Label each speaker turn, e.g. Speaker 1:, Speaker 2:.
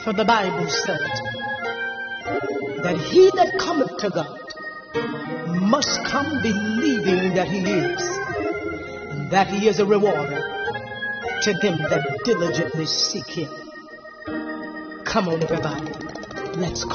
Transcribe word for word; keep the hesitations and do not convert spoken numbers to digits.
Speaker 1: For the Bible said that he that cometh to God must come believing that he is, and that he is a rewarder to them that diligently seek him. Come on, everybody. Let's call.